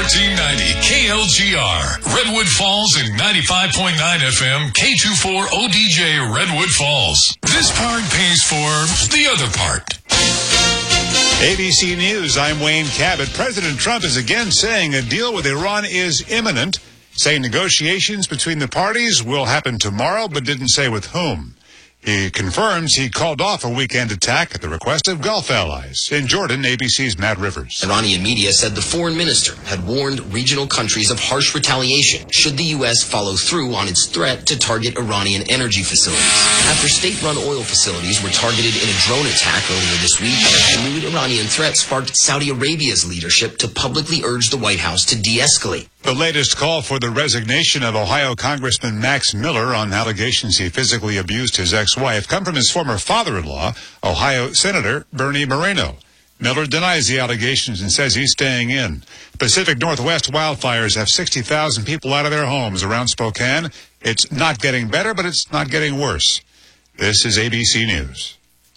1490 KLGR, Redwood Falls, and 95.9 FM K24 ODJ Redwood Falls. This part pays for the other part. ABC News, I'm Wayne Cabot. President Trump is again saying a deal with Iran is imminent, saying negotiations between the parties will happen tomorrow, but didn't say with whom. He confirms he called off a weekend attack at the request of Gulf allies. In Jordan, ABC's Matt Rivers. Iranian media said the foreign minister had warned regional countries of harsh retaliation should the U.S. follow through on its threat to target Iranian energy facilities. After state-run oil facilities were targeted in a drone attack earlier this week, the new Iranian threat sparked Saudi Arabia's leadership to publicly urge the White House to de-escalate. The latest call for the resignation of Ohio Congressman Max Miller on allegations he physically abused his ex-wife come from his former father-in-law, Ohio Senator Bernie Moreno. Miller denies the allegations and says he's staying in. Pacific Northwest wildfires have 60,000 people out of their homes around Spokane. It's not getting better, but it's not getting worse. This is ABC News.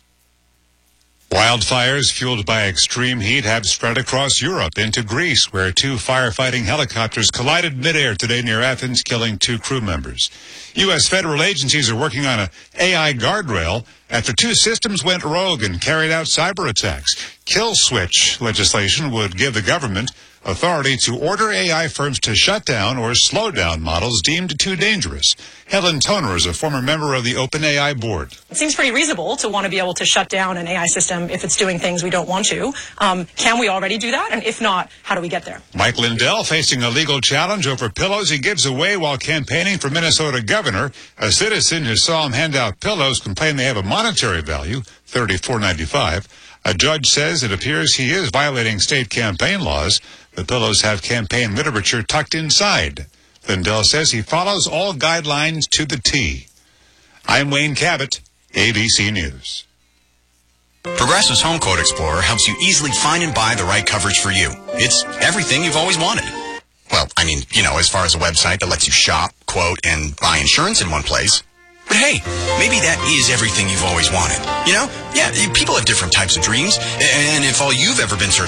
Wildfires fueled by extreme heat have spread across Europe into Greece, where two firefighting helicopters collided midair today near Athens, killing 2 crew members. U.S. federal agencies are working on an AI guardrail after 2 systems went rogue and carried out cyber attacks. Kill switch legislation would give the government authority to order AI firms to shut down or slow down models deemed too dangerous. Helen Toner is a former member of the OpenAI board. It seems pretty reasonable to want to be able to shut down an AI system if it's doing things we don't want to. Can we already do that? And if not, how do we get there? Mike Lindell facing a legal challenge over pillows he gives away while campaigning for Minnesota governor. A citizen who saw him hand out pillows complained they have a monetary value, $34.95. A judge says it appears he is violating state campaign laws. The pillows have campaign literature tucked inside. Lindell says he follows all guidelines to the T. I'm Wayne Cabot, ABC News. Progressive's Home Quote Explorer helps you easily find and buy the right coverage for you. It's everything you've always wanted. Well, I mean, as far as a website that lets you shop, quote, and buy insurance in one place. But hey, maybe that is everything you've always wanted. Yeah, people have different types of dreams, and if all you've ever been searching